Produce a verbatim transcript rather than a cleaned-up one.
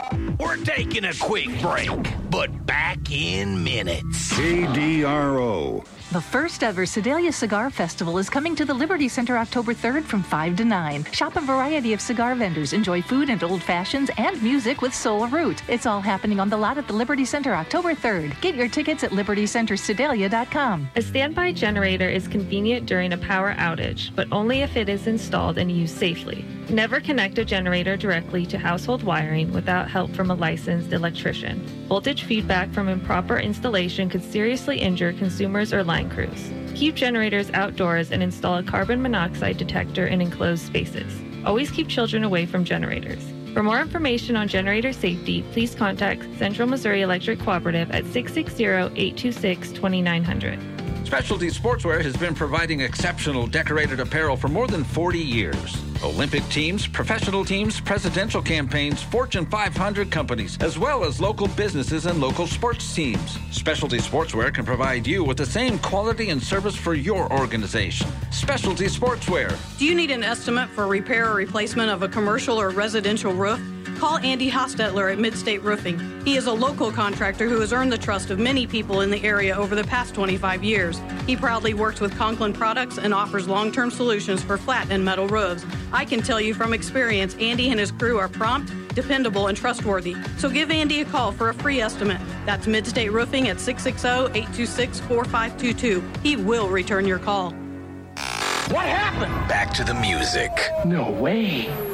We're taking a quick break, but back in minutes. K D R O. The first ever Sedalia Cigar Festival is coming to the Liberty Center October third from five to nine. Shop a variety of cigar vendors, enjoy food and old fashions, and music with Sola Root. It's all happening on the lot at the Liberty Center October third. Get your tickets at liberty center sedalia dot com. A standby generator is convenient during a power outage, but only if it is installed and used safely. Never connect a generator directly to household wiring without help from a licensed electrician. Voltage feedback from improper installation could seriously injure consumers or line crews. Keep generators outdoors and install a carbon monoxide detector in enclosed spaces. Always keep children away from generators. For more information on generator safety, please contact Central Missouri Electric Cooperative at six six zero, eight two six, two nine zero zero. Specialty Sportswear has been providing exceptional decorated apparel for more than forty years. Olympic teams, professional teams, presidential campaigns, Fortune five hundred companies, as well as local businesses and local sports teams. Specialty Sportswear can provide you with the same quality and service for your organization. Specialty Sportswear. Do you need an estimate for repair or replacement of a commercial or residential roof? Call Andy Hostetler at Midstate Roofing. He is a local contractor who has earned the trust of many people in the area over the past twenty-five years. He proudly works with Conklin Products and offers long-term solutions for flat and metal roofs. I can tell you from experience, Andy and his crew are prompt, dependable, and trustworthy. So give Andy a call for a free estimate. That's Midstate Roofing at six six zero, eight two six, four five two two. He will return your call. What happened? Back to the music. No way.